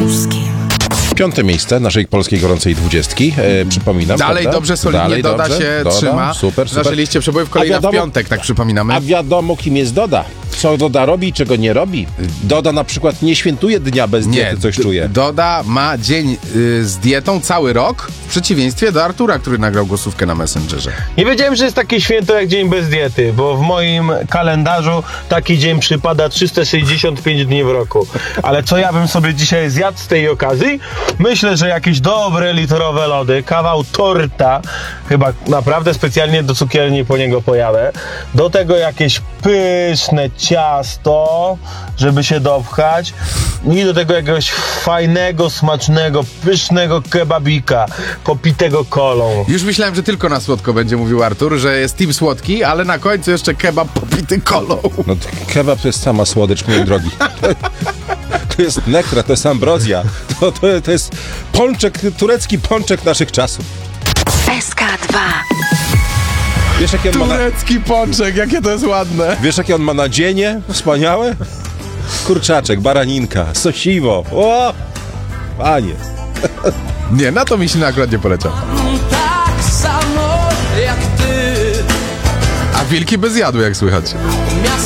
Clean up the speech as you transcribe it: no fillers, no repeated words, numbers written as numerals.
Małuskim. 5. miejsce naszej polskiej gorącej 20. Przypominam. Dalej prawda? dobrze, solidnie Dalej Doda dobrze, się Doda, trzyma. Super. Nasze liście przebojów kolejna w piątek, tak przypominamy. A wiadomo, kim jest Doda. Co Doda robi, czego nie robi. Doda na przykład nie świętuje dnia bez diety, coś czuje. Doda ma dzień z dietą cały rok, w przeciwieństwie do Artura, który nagrał głosówkę na Messengerze. Nie wiedziałem, że jest takie święto jak dzień bez diety, bo w moim kalendarzu taki dzień przypada 365 dni w roku. Ale co ja bym sobie dzisiaj zjadł z tej okazji? Myślę, że jakieś dobre literowe lody, kawał torta, chyba naprawdę specjalnie do cukierni po niego pojadę. Do tego jakieś pyszne ciasto, żeby się dopchać. I do tego jakiegoś fajnego, smacznego, pysznego kebabika, popitego kolą. Już myślałem, że tylko na słodko będzie mówił Artur, że jest team słodki, ale na końcu jeszcze kebab popity kolą. No, kebab to jest sama słodycz, mój drogi. To jest nektar, to jest ambrozja. To jest pączek, turecki pączek naszych czasów. SK2. Wiesz, jakie on ma Turecki pączek, jakie to jest ładne. Wiesz, jakie on ma nadzienie? Wspaniałe? Kurczaczek, baraninka, sosiwo. O! Panie. Nie, na to mi się akurat nie poleciał. Tak samo jak ty. A wilki bez jadu, jak słychać. Miasto